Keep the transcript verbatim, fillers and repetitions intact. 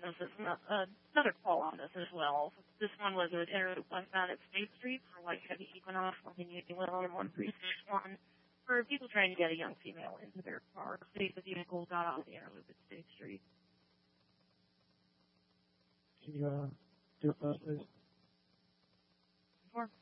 this is uh, another call on this as well. This one was an error westbound at State Street for White Heavy Equinox on one three six one for people trying to get a young female into their car. The vehicle got out of the air loop at State Street. Can you uh, do it fast, please? Four.